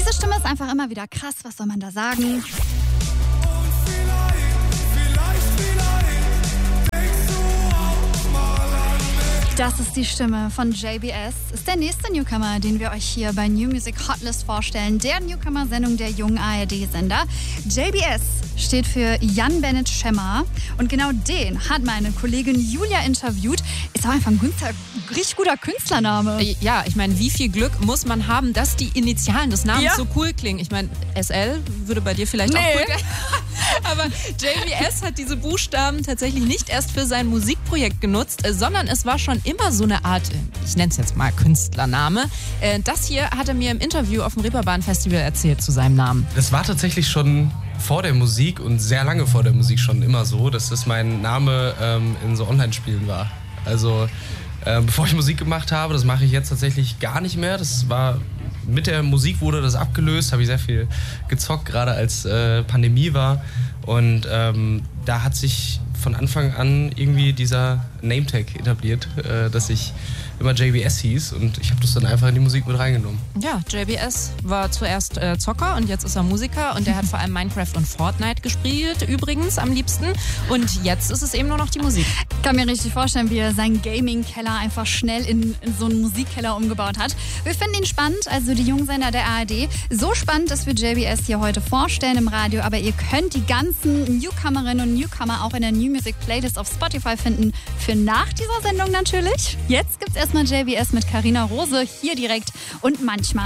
Diese Stimme ist einfach immer wieder krass, was soll man da sagen? Das ist die Stimme von JBS. Ist der nächste Newcomer, den wir euch hier bei New Music Hotlist vorstellen. Der Newcomer-Sendung der jungen ARD-Sender. JBS steht für Jan Bennett Schemmer. Und genau den hat meine Kollegin Julia interviewt. Ist auch einfach ein richtig guter Künstlername. Ja, ich meine, wie viel Glück muss man haben, dass die Initialen des Namens so cool klingen? Ich meine, SL würde bei dir vielleicht auch cool klingen. Aber JBS hat diese Buchstaben tatsächlich nicht erst für sein Musikprojekt genutzt, sondern es war schon immer so eine Art, ich nenne es jetzt mal Künstlername. Das hier hat er mir im Interview auf dem Reeperbahn Festival erzählt zu seinem Namen. Das war tatsächlich schon vor der Musik und sehr lange vor der Musik schon immer so, dass das mein Name in so Online-Spielen war. Also bevor ich Musik gemacht habe, das mache ich jetzt tatsächlich gar nicht mehr. Das war mit der Musik wurde das abgelöst, habe ich sehr viel gezockt, gerade als Pandemie war. Und da hat sich von Anfang an irgendwie dieser Nametag etabliert, dass ich immer JBS hieß und ich habe das dann einfach in die Musik mit reingenommen. Ja, JBS war zuerst Zocker und jetzt ist er Musiker und der hat vor allem Minecraft und Fortnite gespielt, übrigens am liebsten. Und jetzt ist es eben nur noch die Musik. Ich kann mir richtig vorstellen, wie er seinen Gaming-Keller einfach schnell in so einen Musikkeller umgebaut hat. Wir finden ihn spannend, also die Jungsender der ARD. So spannend, dass wir JBS hier heute vorstellen im Radio, aber ihr könnt die ganzen Newcomerinnen und Newcomer auch in der New Music Playlist auf Spotify finden. Für nach dieser Sendung natürlich. Jetzt gibt's erstmal JBS mit Carina Rose hier direkt und manchmal.